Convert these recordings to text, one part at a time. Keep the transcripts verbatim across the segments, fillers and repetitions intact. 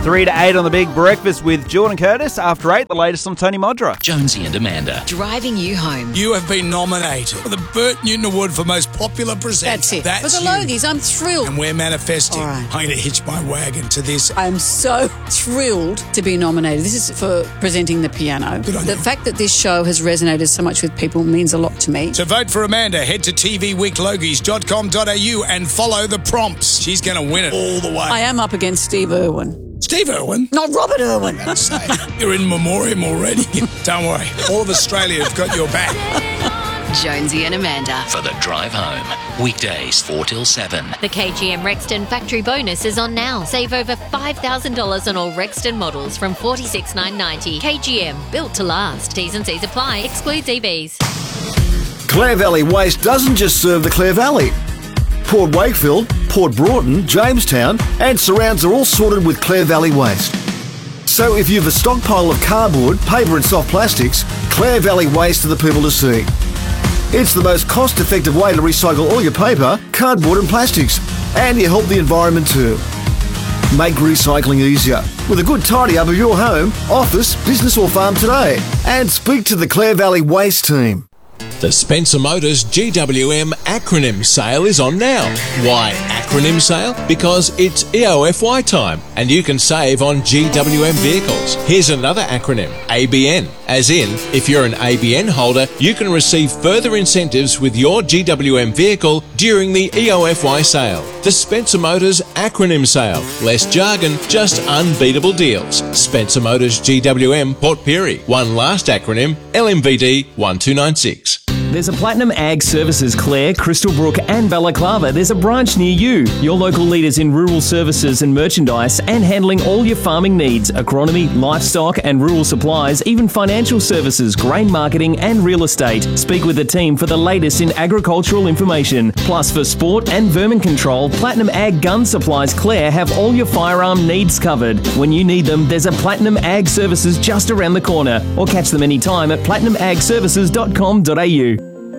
Three to eight on the Big Breakfast with Jordan Curtis. After eight, the latest on Tony Modra. Jonesy and Amanda. Driving you home. You have been nominated for the Bert Newton Award for Most Popular Presenter. That's it. That's for the you. Logies, I'm thrilled. And we're manifesting. All right. I'm going to hitch my wagon to this. I'm so thrilled to be nominated. This is for presenting the piano. Good on the you. fact that this show has resonated so much with people means a lot to me. To vote for Amanda, head to t v week logies dot com dot a u and follow the prompts. She's going to win it all the way. I am up against Steve Irwin. Steve Irwin? Not Robert Irwin. Say, you're in memoriam already. Don't worry. All of Australia have got your back. Jonesy and Amanda. For the drive home. Weekdays four till seven. The K G M Rexton Factory Bonus is on now. Save over five thousand dollars on all Rexton models from forty-six thousand nine hundred ninety dollars. K G M, built to last. T's and C's apply. Excludes E Vs. Clare Valley Waste doesn't just serve the Clare Valley. Port Wakefield, Port Broughton, Jamestown and surrounds are all sorted with Clare Valley Waste. So if you've a stockpile of cardboard, paper and soft plastics, Clare Valley Waste are the people to see. It's the most cost-effective way to recycle all your paper, cardboard and plastics, and you help the environment too. Make recycling easier with a good tidy up of your home, office, business or farm today, and speak to the Clare Valley Waste team. The Spencer Motors G W M acronym sale is on now. Why acronym sale? Because it's E O F Y time and you can save on G W M vehicles. Here's another acronym, A B N. As in, if you're an A B N holder, you can receive further incentives with your G W M vehicle during the E O F Y sale. The Spencer Motors acronym sale. Less jargon, just unbeatable deals. Spencer Motors G W M Port Pirie. One last acronym, L M V D one two nine six. There's a Platinum Ag Services Clare, Crystal Brook and Balaclava. There's a branch near you. Your local leaders in rural services and merchandise and handling all your farming needs, agronomy, livestock and rural supplies, even financial services, grain marketing and real estate. Speak with the team for the latest in agricultural information. Plus for sport and vermin control, Platinum Ag Gun Supplies Clare have all your firearm needs covered. When you need them, there's a Platinum Ag Services just around the corner or catch them anytime at platinum ag services dot com dot a u.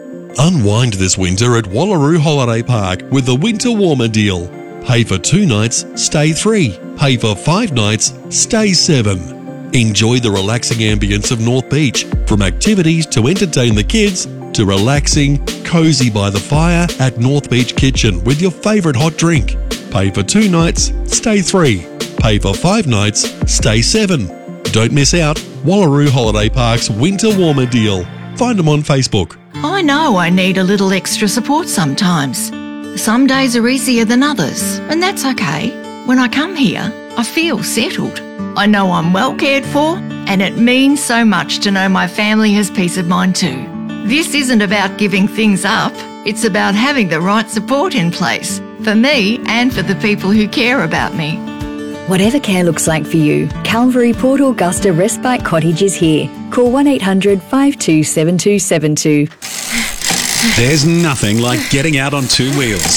Unwind this winter at Wallaroo Holiday Park with the Winter Warmer deal. Pay for two nights, stay three. Pay for five nights, stay seven. Enjoy the relaxing ambience of North Beach, from activities to entertain the kids to relaxing, cosy by the fire at North Beach Kitchen with your favourite hot drink. Pay for two nights, stay three. Pay for five nights, stay seven. Don't miss out. Wallaroo Holiday Park's Winter Warmer deal. Find them on Facebook. I know I need a little extra support sometimes. Some days are easier than others, and that's okay. When I come here, I feel settled. I know I'm well cared for, and it means so much to know my family has peace of mind too. This isn't about giving things up, it's about having the right support in place, for me and for the people who care about me. Whatever care looks like for you, Calvary Port Augusta Respite Cottage is here. Call one eight hundred five two seven two seven two. There's nothing like getting out on two wheels.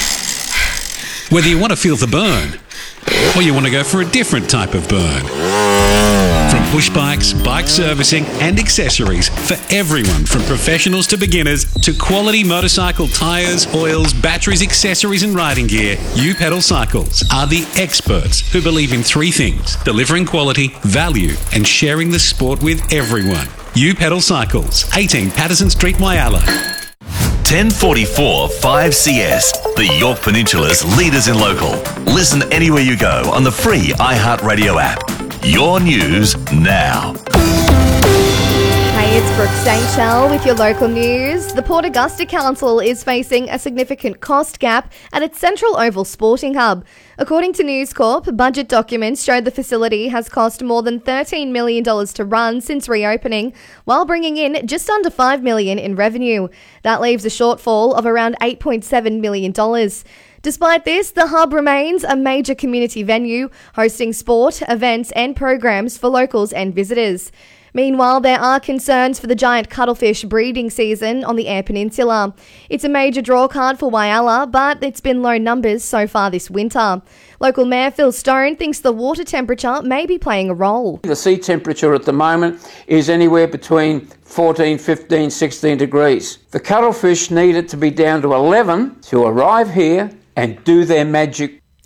Whether you want to feel the burn or you want to go for a different type of burn. From push bikes, bike servicing and accessories for everyone from professionals to beginners to quality motorcycle tyres, oils, batteries, accessories and riding gear, U-Pedal Cycles are the experts who believe in three things: delivering quality, value and sharing the sport with everyone. U-Pedal Cycles, eighteen Patterson Street, Whyalla. ten forty-four five C S, the York Peninsula's leaders in local. Listen anywhere you go on the free iHeartRadio app. Your news now. Hey, it's Brooke Stanchell with your local news. The Port Augusta Council is facing a significant cost gap at its Central Oval Sporting Hub. According to News Corp, budget documents show the facility has cost more than thirteen million dollars to run since reopening, while bringing in just under five million dollars in revenue. That leaves a shortfall of around eight point seven million dollars. Despite this, the hub remains a major community venue, hosting sport, events and programs for locals and visitors. Meanwhile, there are concerns for the giant cuttlefish breeding season on the Eyre Peninsula. It's a major draw card for Whyalla, but it's been low numbers so far this winter. Local Mayor Phil Stone thinks the water temperature may be playing a role. The sea temperature at the moment is anywhere between fourteen, fifteen, sixteen degrees. The cuttlefish need it to be down to eleven to arrive here and do their magic.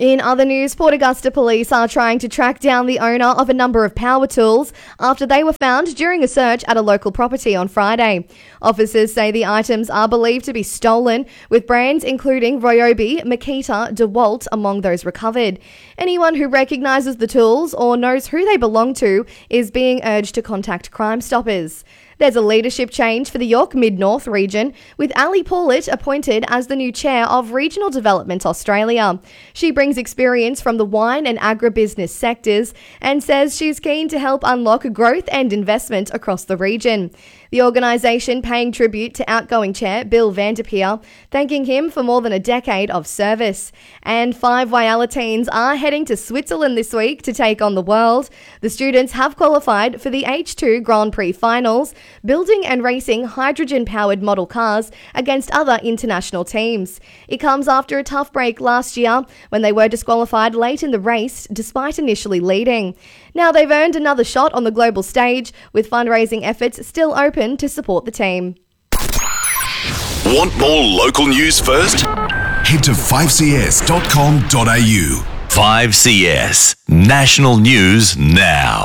In other news, Port Augusta police are trying to track down the owner of a number of power tools after they were found during a search at a local property on Friday. Officers say the items are believed to be stolen, with brands including Ryobi, Makita, DeWalt among those recovered. Anyone who recognises the tools or knows who they belong to is being urged to contact Crime Stoppers. There's a leadership change for the York Mid-North region, with Ali Paulet appointed as the new chair of Regional Development Australia. She brings experience from the wine and agribusiness sectors and says she's keen to help unlock growth and investment across the region. The organisation paying tribute to outgoing chair Bill Vanderpeer, thanking him for more than a decade of service. And five Whyalla teens are heading to Switzerland this week to take on the world. The students have qualified for the H two Grand Prix finals, building and racing hydrogen-powered model cars against other international teams. It comes after a tough break last year when they were disqualified late in the race despite initially leading. Now they've earned another shot on the global stage, with fundraising efforts still open to support the team. Want more local news first? Head to five c s dot com dot a u. five C S, national news now.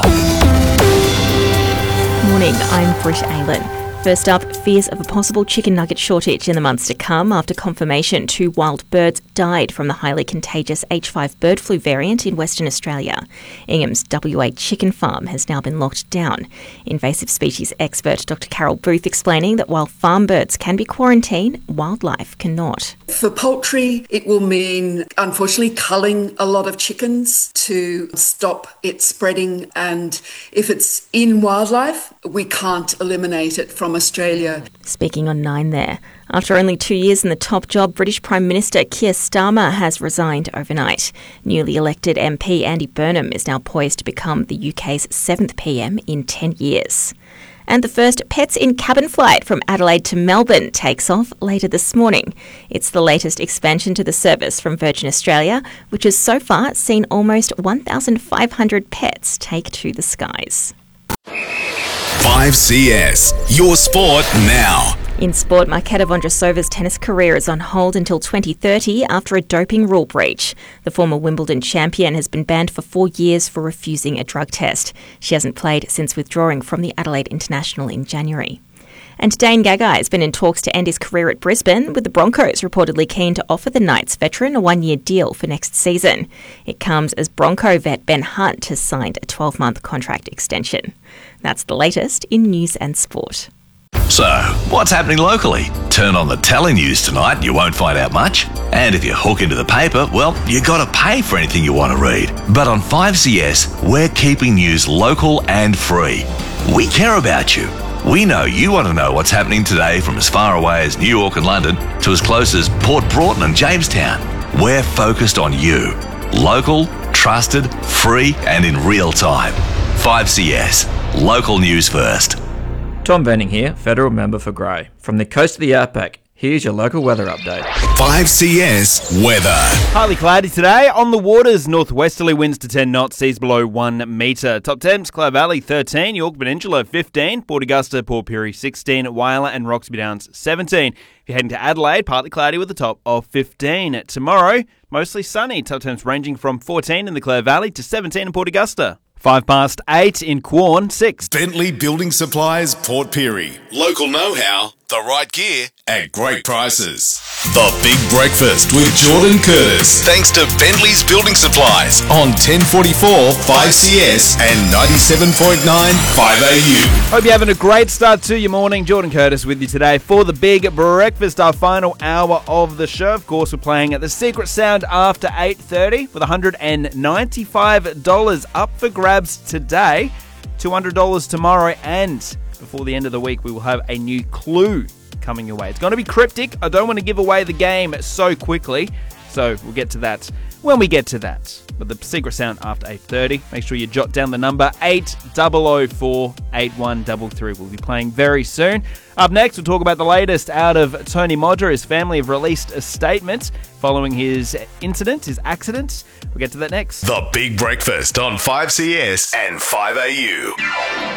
Morning, I'm Britt Aylan. First up, fears of a possible chicken nugget shortage in the months to come after confirmation two wild birds died from the highly contagious H five bird flu variant in Western Australia. Ingham's W A chicken farm has now been locked down. Invasive species expert Doctor Carol Booth explaining that while farm birds can be quarantined, wildlife cannot. For poultry, it will mean, unfortunately, culling a lot of chickens to stop it spreading. And if it's in wildlife, we can't eliminate it from Australia. Speaking on Nine there. After only two years in the top job, British Prime Minister Keir Starmer has resigned overnight. Newly elected M P Andy Burnham is now poised to become the U K's seventh P M in ten years. And the first Pets in Cabin flight from Adelaide to Melbourne takes off later this morning. It's the latest expansion to the service from Virgin Australia, which has so far seen almost one thousand five hundred pets take to the skies. five C S, your sport now. In sport, Marketa Vondrousova's tennis career is on hold until twenty thirty after a doping rule breach. The former Wimbledon champion has been banned for four years for refusing a drug test. She hasn't played since withdrawing from the Adelaide International in January. And Dane Gagai has been in talks to end his career at Brisbane, with the Broncos reportedly keen to offer the Knights veteran a one-year deal for next season. It comes as Bronco vet Ben Hunt has signed a twelve-month contract extension. That's the latest in news and sport. So, what's happening locally? Turn on the telenews tonight and you won't find out much. And if you hook into the paper, well, you got to pay for anything you want to read. But on five C S, we're keeping news local and free. We care about you. We know you want to know what's happening today from as far away as New York and London to as close as Port Broughton and Jamestown. We're focused on you. Local, trusted, free and in real time. five C S. Local news first. Tom Benning here, Federal Member for Grey. From the coast of the outback, here's your local weather update. five C S weather. Partly cloudy today. On the waters, northwesterly winds to ten knots, seas below one metre. Top temps, Clare Valley thirteen, York Peninsula fifteen, Port Augusta, Port Pirie sixteen, Whyalla and Roxby Downs seventeen. If you're heading to Adelaide, partly cloudy with a top of fifteen. Tomorrow, mostly sunny. Top temps ranging from fourteen in the Clare Valley to seventeen in Port Augusta. Five past eight in Quorn, six. Bentley Building Supplies, Port Pirie. Local know-how, the right gear, at great prices. The Big Breakfast with Jordan Curtis. Thanks to Bentley's Building Supplies on ten forty-four five C S and ninety-seven point nine five A U. Hope you're having a great start to your morning. Jordan Curtis with you today for the Big Breakfast, our final hour of the show. Of course, we're playing at the Secret Sound after eight thirty with one hundred ninety-five dollars up for grabs today, two hundred dollars tomorrow, and before the end of the week, we will have a new clue coming your way. It's going to be cryptic. I don't want to give away the game so quickly, so we'll get to that when we get to that. But the Secret Sound after eight thirty. Make sure you jot down the number eight zero zero four eight one three three. We'll be playing very soon. Up next, we'll talk about the latest out of Tony Modra. His family have released a statement following his incident, his accident. We'll get to that next. The Big Breakfast on five C S and five A U.